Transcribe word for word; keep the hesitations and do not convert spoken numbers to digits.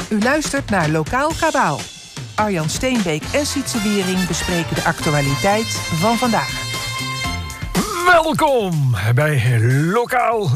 U luistert naar Lokaal Kabaal. Arjan Steenbeek en Sietse Wiering bespreken de actualiteit van vandaag. Welkom bij Lokaal